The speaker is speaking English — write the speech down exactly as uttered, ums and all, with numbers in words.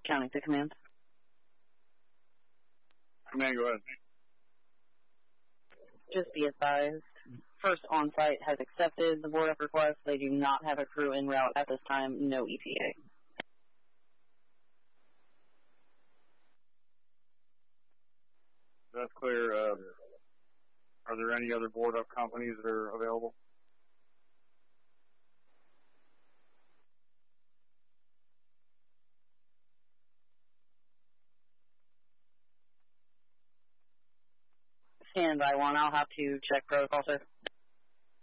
County to command. Command, go ahead. Just be advised, First On-Site has accepted the board-up request. They do not have a crew en route at this time, no E T A. That's clear. Uh, are there any other board-up companies that are available? Stand by one. I'll have to check protocol, sir.